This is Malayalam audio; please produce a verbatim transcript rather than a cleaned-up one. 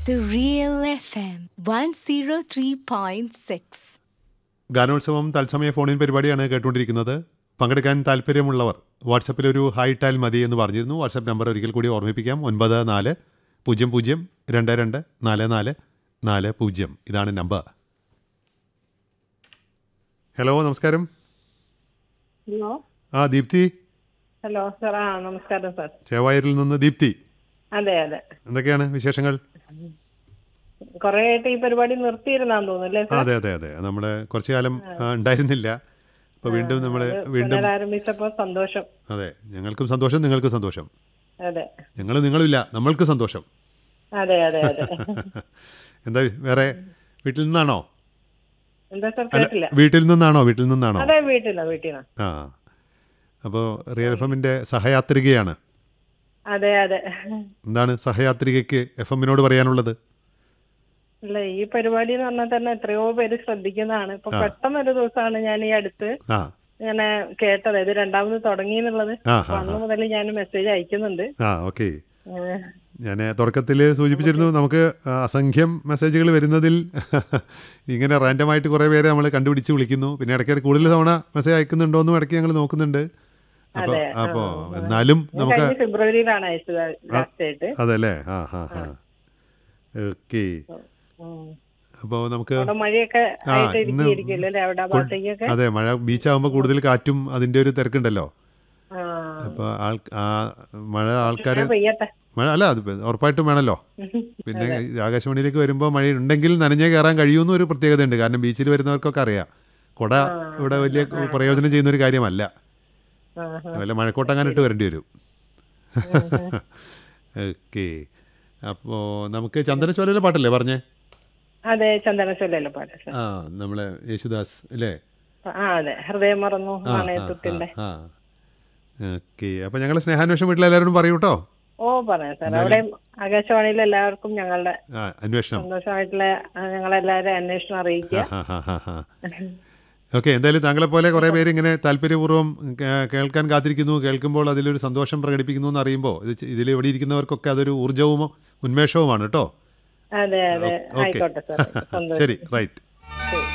The Real F M one oh three point six. ഗാനോത്സവം തത്സമയ ഫോണിൻ പരിപാടിയാണ് കേട്ടുകൊണ്ടിരിക്കുന്നത്. പങ്കെടുക്കാൻ താല്പര്യമുള്ളവർ വാട്സപ്പിൽ ഒരു ഹായ് ടാൽ മതി എന്ന് പറഞ്ഞിരുന്നു. വാട്സപ്പ് നമ്പർ ഒരിക്കൽ കൂടി ഓർമ്മിപ്പിക്കാം: ഒൻപത് നാല് പൂജ്യം പൂജ്യം രണ്ട് രണ്ട് നാല് നാല് നാല് പൂജ്യം. ഇതാണ് നമ്പർ. ഹലോ, നമസ്കാരം. ഹലോ ആ ദീപ്തി. Hello sir. ആ നമസ്കാരം സാർ. ചേവായൂരിൽ നിന്ന് ദീപ്തി. അതെ അതെ. എന്തൊക്കെയാണ് വിശേഷങ്ങൾ? കുറെ ആയിട്ട് ഈ പരിപാടി നിർത്തിയിരുന്നാന്ന് തോന്നുന്നല്ലേ സാർ? അതെ അതെ അതെ നമ്മുടെ കുറച്ചു കാലം ആ, ഉണ്ടായിരുന്നില്ല. അപ്പോൾ വീണ്ടും നമ്മൾ വീണ്ടും പുനരാരംഭിച്ചപ്പോ സന്തോഷം. അതെ, ഞങ്ങൾക്കും സന്തോഷം, നിങ്ങൾക്കും സന്തോഷം. അതെ ഞങ്ങൾ നിങ്ങളില്ല, നമ്മൾക്ക് സന്തോഷം. അതെ അതെ അതെ. എന്താ വേറെ വീട്ടിൽ നിന്നാണോ? എന്താ സാർ അല്ല, കേട്ടില്ല? വീട്ടിൽ നിന്നാണോ വീട്ടിൽ നിന്നാണോ അതെ വീട്ടിലാ വീട്ടിലാ. ആ, അപ്പോൾ റിയൽ എഫ് എമ്മിൻ്റെ സഹയാത്രികയാണ്. അതെ അതെ. എന്താണ് സഹയാത്രികയ്ക്ക് എഫ് എമ്മിനോട് പറയാനുള്ളത്? അല്ല, ഈ പരിപാടി എന്ന് പറഞ്ഞാൽ തന്നെ എത്രയോ പേര് ശ്രദ്ധിക്കുന്നതാണ്. ഇപ്പൊ പെട്ടെന്നൊരു ദിവസമാണ് ഞാൻ ഈ അടുത്ത് ആ ഇങ്ങനെ കേട്ടത് ഇത് രണ്ടാമത് തുടങ്ങി എന്നുള്ളത്. ആ അപ്പൊ അന്ന് മുതൽ ഞാൻ മെസ്സേജ് അയക്കുന്നുണ്ട്. ആ ഓക്കെ. ഏഹ്, ഞാൻ തുടക്കത്തിൽ സൂചിപ്പിച്ചിരുന്നു, നമുക്ക് അസംഖ്യം മെസ്സേജുകൾ വരുന്നതിൽ ഇങ്ങനെ റാൻഡമായിട്ട് കുറേ പേരെ നമ്മൾ കണ്ടുപിടിച്ച് വിളിക്കുന്നു. പിന്നെ ഇടയ്ക്ക് കൂടുതൽ തവണ മെസ്സേജ് അയക്കുന്നുണ്ടോ എന്നും ഇടയ്ക്ക് ഞങ്ങൾ നോക്കുന്നുണ്ട്. അപ്പോൾ അതെ. അപ്പോൾ ആ. എന്നാലും ഞാൻ നമുക്ക് കഴിഞ്ഞ ഫെബ്രുവരിയിലാണ് അയച്ചത് ലാസ്റ്റ് ആയിട്ട്. അതല്ലേ. ആ ഹാ ഹാ ഓക്കെ. ഉം. അപ്പോൾ നമുക്ക് അവിടെ മഴയൊക്കെ ആ, ആയിട്ട് ഇന്ന് ഇരിക്കുകയായിരിക്കുമല്ലോ അല്ലേ അവിടെ ഭാഗത്തേക്കൊക്കെ? അതെ, മഴ ബീച്ചാകുമ്പോൾ കൂടുതൽ കാറ്റും അതിൻ്റെ ഒരു തിരക്കുണ്ടല്ലോ. ആ. അപ്പോൾ ആൾ ആ മഴ ആൾക്കാർ മഴ പെയ്യട്ടെ. മഴ അല്ല അത് ഉറപ്പായിട്ടും വേണമല്ലോ. പിന്നെ ആകാശവാണിയിലേക്ക് വരുമ്പോൾ മഴ ഉണ്ടെങ്കിൽ നനഞ്ഞേ കയറാൻ കഴിയുമെന്ന് ഒരു പ്രത്യേകതയുണ്ട്. കാരണം ബീച്ചിൽ വരുന്നവർക്കൊക്കെ അറിയാം, കുട ഇവിടെ വലിയ പ്രയോജനം ചെയ്യുന്നൊരു കാര്യമല്ല. ആ, ആ. വല്ല മഴക്കോട്ടങ്ങനെ ഇട്ട് വരേണ്ടി വരും. ഓക്കെ. അപ്പോൾ നമുക്ക് ചന്ദനച്ചോലയിലെ പാട്ടല്ലേ പറഞ്ഞേ? അതെ, ചന്ദനച്ചൊല്ലല്ലോ പാട്ട് സാർ. ആ, നമ്മളെ യേശുദാസ് അല്ലേ? ആ അതെ, ഹൃദയം മറന്നു ആ നാണയത്തുത്തിന്റെ. ആ ഓക്കെ. അപ്പോൾ ഞങ്ങൾ സ്നേഹാന്വേഷണം വീട്ടിലെല്ലാവരോടും പറയൂ കേട്ടോ. ഓ പറയാം സാർ. അവിടെ ആകാശവാണിയിൽ എല്ലാവർക്കും ഞങ്ങളുടെ ആ അന്വേഷണം. സന്തോഷമായിട്ടുള്ള ആ, ഞങ്ങളെല്ലാവരും അന്വേഷണം അറിയിക്കുക. ആ ഹാ ഹാ ഹാ ഓക്കെ. എന്തായാലും താങ്കളെപ്പോലെ കുറേ പേര് ഇങ്ങനെ താല്പര്യപൂർവ്വം കേ- കേൾക്കാൻ കാത്തിരിക്കുന്നു. കേൾക്കുമ്പോൾ അതിലൊരു സന്തോഷം പ്രകടിപ്പിക്കുന്നു എന്ന് അറിയുമ്പോൾ ഇത് ഇതിൽ ഇവിടെ ഇരിക്കുന്നവർക്കൊക്കെ അതൊരു ഊർജ്ജവും ഉന്മേഷവുമാണ് കേട്ടോ. അതെ അതെ, ഓക്കെ. ആയിക്കോട്ടെ സാർ. സന്തോഷം. ശരി, റൈറ്റ്. ശരി.